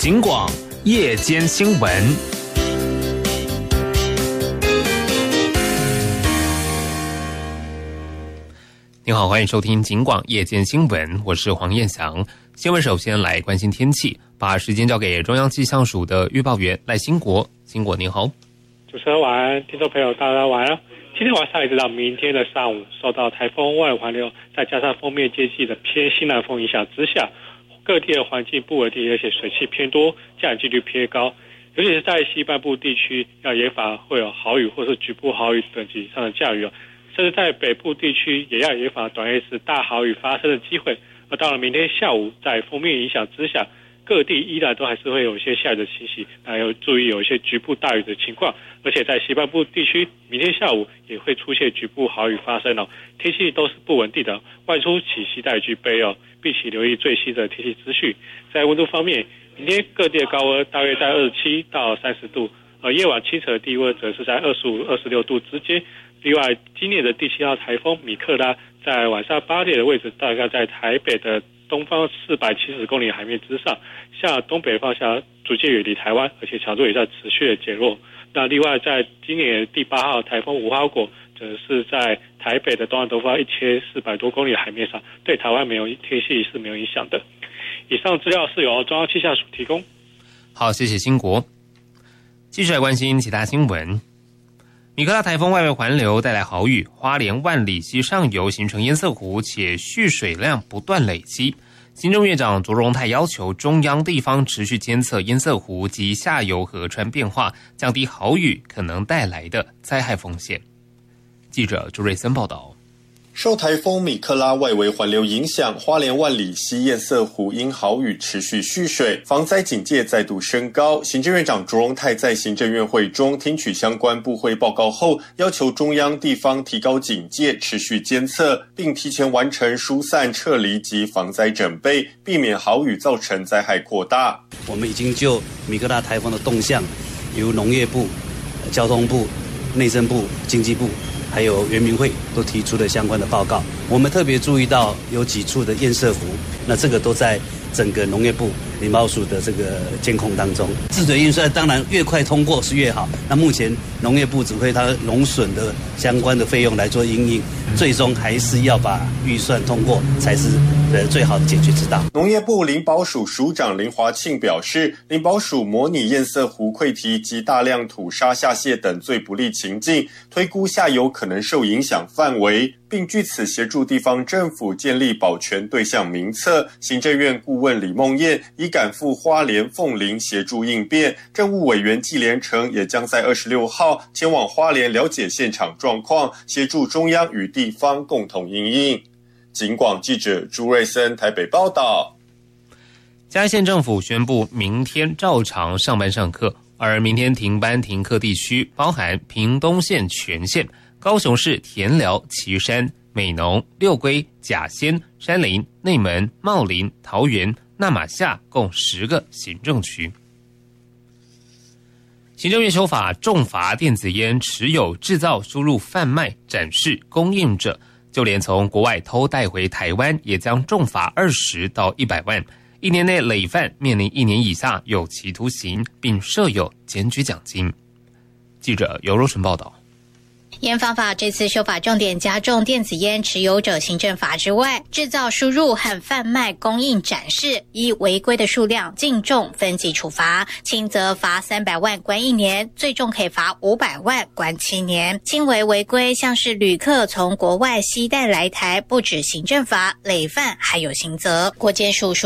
警广夜间新闻。你好，欢迎收听警广夜间新闻，我是黄彦翔。新闻首先来关心天气，把时间交给中央气象署的预报员赖兴国。兴国您好。 主持人晚安，听众朋友大家晚安。今天晚上一直到明天的上午，受到台风外围环流再加上锋面接近的偏西南风影响之下，各地的环境不稳定，而且水汽偏多，降雨几率偏高。尤其是在西半部地区，要严防会有豪雨或是局部豪雨等级以上的降雨，甚至在北部地区也要严防短夜时大豪雨发生的机会。而到了明天下午，在锋面影响之下，各地依然都还是会有一些下雨的情形，要注意有一些局部大雨的情况。而且在西半部地区，明天下午也会出现局部豪雨发生天气都是不稳定的，外出请携带具备并且留意最新的天气资讯。在温度方面，明天各地的高温大约在27到30度，而夜晚清晨的低温则是在25、26度之间。另外，今年的第7号台风米克拉在晚上8点的位置，大概在台北的东方470公里海面之上，向东北方向逐渐远离台湾，而且强度也在持续的减弱。那另外，在今年第8号台风无花果，则是在台北的东南东方1400多公里海面上，对台湾天气是没有影响的。以上资料是由中央气象署提供。 好，谢谢兴国。继续来关心其他新闻。米克拉台风外围环流带来豪雨，花莲万里溪上游形成堰塞湖，且蓄水量不断累积。行政院长卓荣泰要求中央地方持续监测堰塞湖及下游河川变化，降低豪雨可能带来的灾害风险。记者朱瑞森报道。 受台风米克拉外围环流影响，花莲万里溪堰塞湖因豪雨持续蓄水，防灾警戒再度升高。行政院长卓荣泰在行政院会中听取相关部会报告后，要求中央地方提高警戒，持续监测，并提前完成疏散撤离及防灾准备，避免豪雨造成灾害扩大。 我们已经就米克拉台风的动向，由农业部、交通部、内政部、经济部还有原民会都提出了相关的报告。我们特别注意到有几处的堰塞湖，那这个都在整个农业部林保署的这个监控当中。治水运算当然越快通过是越好，那目前农业部指挥它农损的相关的费用来做因应，最终还是要把预算通过才是最好的解决之道。 农业部林保署署长林华庆表示，林保署模拟堰塞湖溃堤及大量土沙下泄等最不利情境，推估下游可能受影响范围，并据此协助地方政府建立保全对象名册。行政院顾问李梦燕已赶赴花莲凤林协助应变，政务委员纪连成也将在26号前往花莲了解现场状况，协助中央与地方共同因应。警广记者朱瑞森台北报道。 嘉义县政府宣布明天照常上班上课，而明天停班停课地区包含屏东县全县、高雄市田寮、旗山、美浓、六龟、甲仙、山林、内门、茂林、桃园、那玛夏共10个行政区。行政院修法重罚电子烟持有、制造、输入、贩卖、展示、供应者，就连从国外偷带回台湾也将重罚20到100万，1年内累犯面临1年以下有期徒刑，并设有检举奖金。记者尤若纯报道。 烟方法这次修法重点加重电子烟持有者行政罚之外，制造、输入和贩卖、供应、展示依违规的数量净重分级处罚，轻则罚300万关1年，最重可以罚500万关7年。轻微违规像是旅客从国外携带来台，不止行政罚，累犯还有刑责。国检署